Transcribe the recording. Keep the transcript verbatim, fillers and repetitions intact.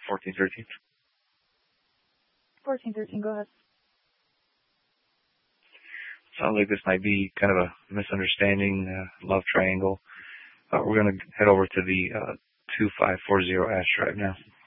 fourteen thirteen. fourteen thirteen, go ahead. Sounds like this might be kind of a misunderstanding, uh, love triangle. Uh, we're going to head over to the uh, two five four zero Ash Drive now.